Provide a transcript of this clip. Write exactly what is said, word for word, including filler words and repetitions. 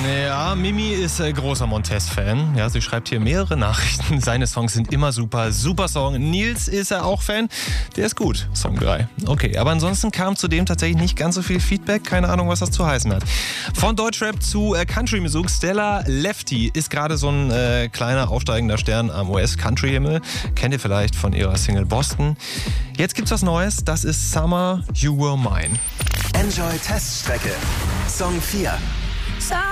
Ja, Mimi ist äh, großer Montez-Fan. Ja, sie schreibt hier mehrere Nachrichten. Seine Songs sind immer super. Super Song. Nils ist er auch Fan. Der ist gut. Song drei. Okay, aber ansonsten kam zudem tatsächlich nicht ganz so viel Feedback. Keine Ahnung, was das zu heißen hat. Von Deutschrap zu äh, Country-Musik. Stella Lefty ist gerade so ein äh, kleiner aufsteigender Stern am U S-Country-Himmel. Kennt ihr vielleicht von ihrer Single Boston. Jetzt gibt's was Neues. Das ist Summer You Were Mine. Enjoy Teststrecke. Song vier.